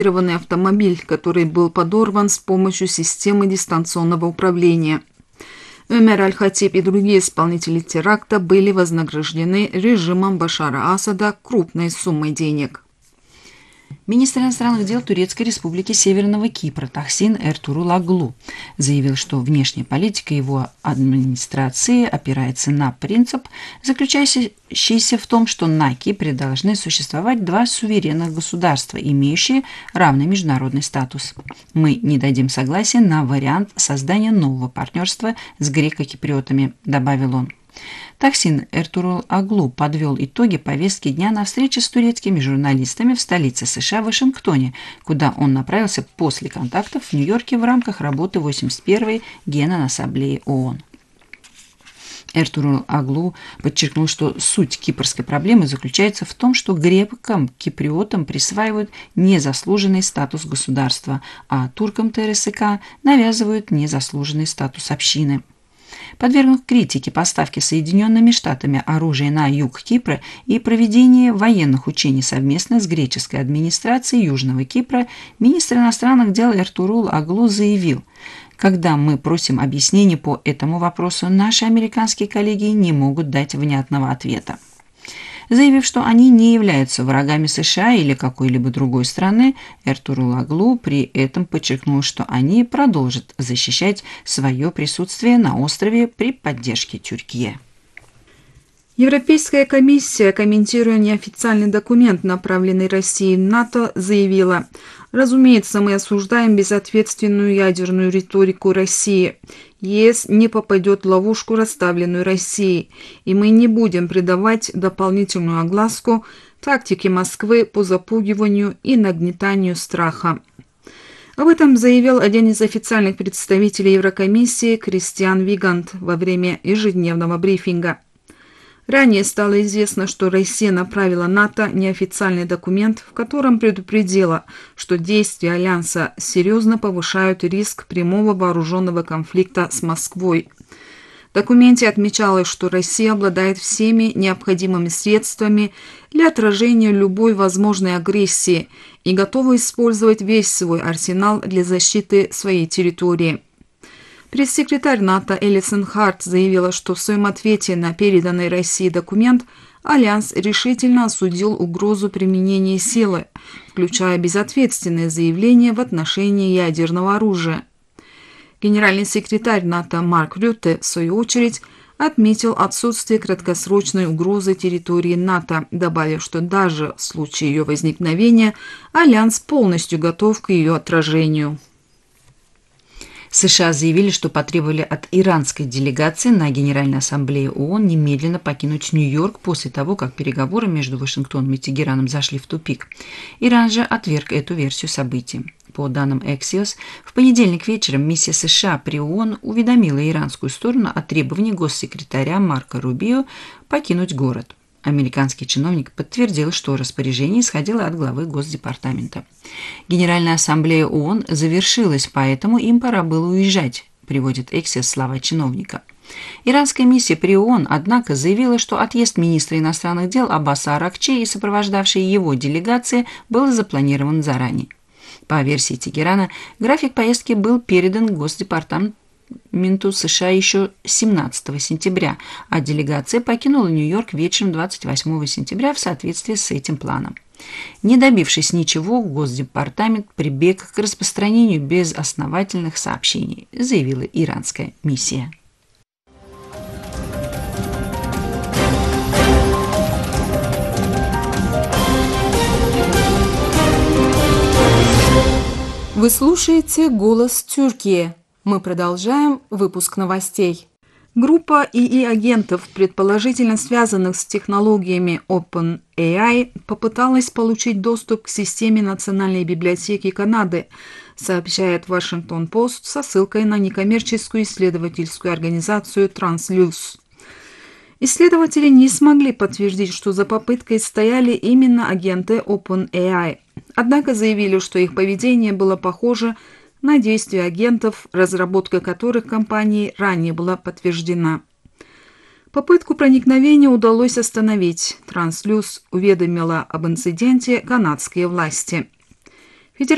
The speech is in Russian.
автомобиль, который был подорван с помощью системы дистанционного управления. Умер Аль-Хатиб и другие исполнители теракта были вознаграждены режимом Башара Асада крупной суммой денег. Министр иностранных дел Турецкой республики Северного Кипра Тахсин Эртурул Аглу заявил, что внешняя политика его администрации опирается на принцип, заключающийся в том, что на Кипре должны существовать два суверенных государства, имеющие равный международный статус. Мы не дадим согласия на вариант создания нового партнерства с греко-киприотами, добавил он. Тахсин Эртурул Аглу подвел итоги повестки дня на встрече с турецкими журналистами в столице США Вашингтоне, куда он направился после контактов в Нью-Йорке в рамках работы 81-й Генeraссамблеи ООН. Эртурул Аглу подчеркнул, что суть кипрской проблемы заключается в том, что грекам-киприотам присваивают незаслуженный статус государства, а туркам ТРСК навязывают незаслуженный статус общины. Подвергнув критике поставки Соединенными Штатами оружия на юг Кипра и проведение военных учений совместно с греческой администрацией Южного Кипра, министр иностранных дел Эртурул Аглу заявил: «Когда мы просим объяснений по этому вопросу, наши американские коллеги не могут дать внятного ответа». Заявив, что они не являются врагами США или какой-либо другой страны, Эртурул Аглу при этом подчеркнул, что они продолжат защищать свое присутствие на острове при поддержке Тюркии. Европейская комиссия, комментируя неофициальный документ, направленный России в НАТО, заявила: «Разумеется, мы осуждаем безответственную ядерную риторику России. ЕС не попадет в ловушку, расставленную Россией, и мы не будем придавать дополнительную огласку тактике Москвы по запугиванию и нагнетанию страха». Об этом заявил один из официальных представителей Еврокомиссии Кристиан Вигант во время ежедневного брифинга. Ранее стало известно, что Россия направила НАТО неофициальный документ, в котором предупредила, что действия Альянса серьезно повышают риск прямого вооруженного конфликта с Москвой. В документе отмечалось, что Россия обладает всеми необходимыми средствами для отражения любой возможной агрессии и готова использовать весь свой арсенал для защиты своей территории. Пресс-секретарь НАТО Элисон Харт заявила, что в своем ответе на переданный России документ Альянс решительно осудил угрозу применения силы, включая безответственные заявления в отношении ядерного оружия. Генеральный секретарь НАТО Марк Рютте, в свою очередь, отметил отсутствие краткосрочной угрозы территории НАТО, добавив, что даже в случае ее возникновения Альянс полностью готов к ее отражению. США заявили, что потребовали от иранской делегации на Генеральной Ассамблее ООН немедленно покинуть Нью-Йорк после того, как переговоры между Вашингтоном и Тегераном зашли в тупик. Иран же отверг эту версию событий. По данным Axios, в понедельник вечером миссия США при ООН уведомила иранскую сторону о требовании госсекретаря Марко Рубио покинуть город. Американский чиновник подтвердил, что распоряжение исходило от главы Госдепартамента. Генеральная ассамблея ООН завершилась, поэтому им пора было уезжать, приводит Axios слова чиновника. Иранская миссия при ООН, однако, заявила, что отъезд министра иностранных дел Аббаса Аракчи и сопровождавшей его делегации был запланирован заранее. По версии Тегерана, график поездки был передан Госдепартаменту США еще 17 сентября, а делегация покинула Нью-Йорк вечером 28 сентября в соответствии с этим планом. Не добившись ничего, Госдепартамент прибег к распространению безосновательных сообщений, заявила иранская миссия. Вы слушаете «Голос Тюркии». Мы продолжаем выпуск новостей. Группа ИИ-агентов, предположительно связанных с технологиями OpenAI, попыталась получить доступ к системе Национальной библиотеки Канады, сообщает Вашингтон-Пост со ссылкой на некоммерческую исследовательскую организацию Transluz. Исследователи не смогли подтвердить, что за попыткой стояли именно агенты OpenAI, однако заявили, что их поведение было похоже на действия агентов, разработка которых компанией ранее была подтверждена. Попытку проникновения удалось остановить. Transluz уведомила об инциденте канадские власти.